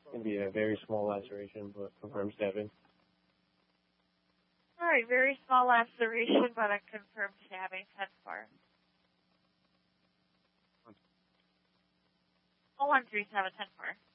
Can be a very small laceration, but confirmed stabbing. All right, very small laceration, but a confirmed stabbing, 10-4. 0137, 10-4.